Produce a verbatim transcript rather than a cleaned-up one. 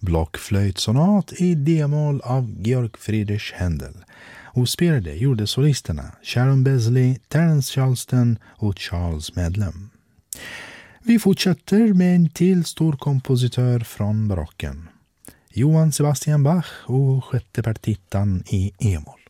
blockflöjtsonat i D-moll av Georg Friedrich Händel. Och spelade gjorde solisterna Sharon Besley, Terence Charleston och Charles Medlem. Vi fortsätter med en till stor kompositör från barocken. Johann Sebastian Bach och sjätte partitan i E-moll.